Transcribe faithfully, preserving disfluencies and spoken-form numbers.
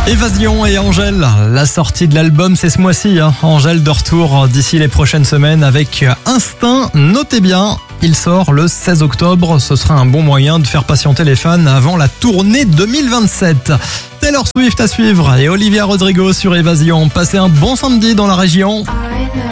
Évasion et Angèle, la sortie de l'album c'est ce mois-ci. Hein. Angèle de retour d'ici les prochaines semaines avec Instinct. Notez bien, il sort le seize octobre. Ce sera un bon moyen de faire patienter les fans avant la tournée deux mille vingt-sept. Taylor Swift à suivre et Olivia Rodrigo sur Évasion. Passez un bon samedi dans la région.